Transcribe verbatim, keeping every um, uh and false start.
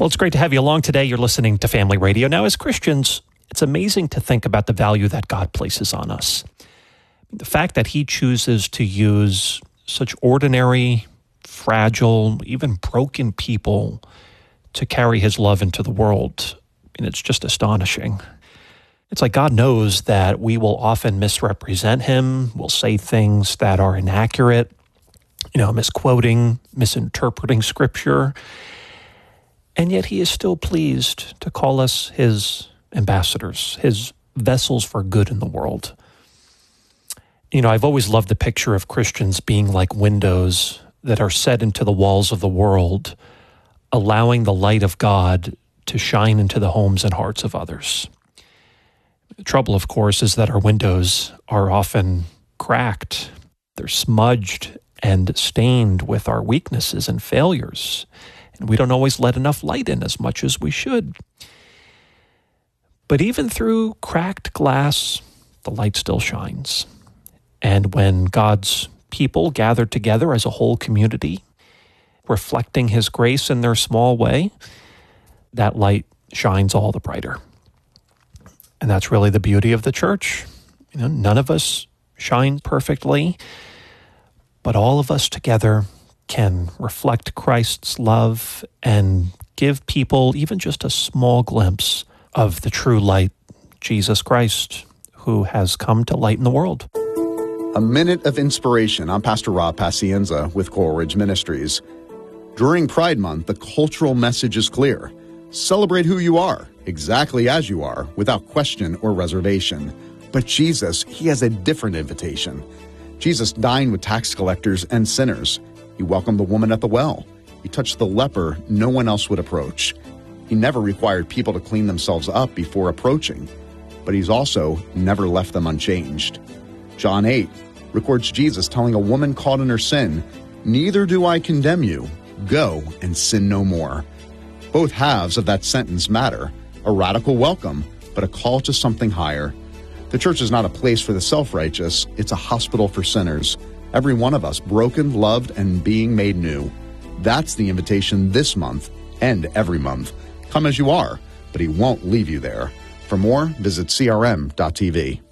Well, it's great to have you along today. You're listening to Family Radio. Now, as Christians, it's amazing to think about the value that God places on us. The fact that he chooses to use such ordinary, fragile, even broken people to carry his love into the world, I mean, it's just astonishing. It's like God knows that we will often misrepresent him, we'll say things that are inaccurate, you know, misquoting, misinterpreting Scripture, and yet he is still pleased to call us his ambassadors, his vessels for good in the world. You know, I've always loved the picture of Christians being like windows that are set into the walls of the world, allowing the light of God to shine into the homes and hearts of others. The trouble, of course, is that our windows are often cracked. They're smudged and stained with our weaknesses and failures. And we don't always let enough light in as much as we should. But even through cracked glass, the light still shines. And when God's people gather together as a whole community, reflecting his grace in their small way, that light shines all the brighter. And that's really the beauty of the church. You know, none of us shine perfectly, but all of us together can reflect Christ's love and give people even just a small glimpse of the true light, Jesus Christ, who has come to lighten the world. A minute of inspiration. I'm Pastor Rob Pacienza with Coral Ridge Ministries. During Pride Month, the cultural message is clear. Celebrate who you are, exactly as you are, without question or reservation. But Jesus, he has a different invitation. Jesus dined with tax collectors and sinners. He welcomed the woman at the well. He touched the leper no one else would approach. He never required people to clean themselves up before approaching, but he's also never left them unchanged. John eight records Jesus telling a woman caught in her sin, "Neither do I condemn you. Go and sin no more." Both halves of that sentence matter. A radical welcome, but a call to something higher. The church is not a place for the self-righteous. It's a hospital for sinners. Every one of us broken, loved, and being made new. That's the invitation this month and every month. Come as you are, but he won't leave you there. For more, visit C R M dot T V.